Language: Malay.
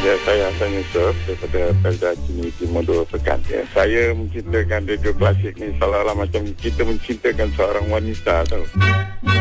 Ya, saya Hassan Yusof daripada Pelda Kini Timur 2 Pekan. Ya, saya mencintakan radio klasik ni seolah-olah macam kita mencintakan seorang wanita tau.